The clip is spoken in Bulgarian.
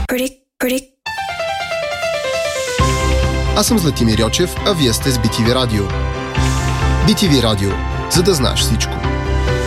Аз съм Златимир Йочев, а вие сте с BTV Радио. BTV Радио, за да знаеш всичко.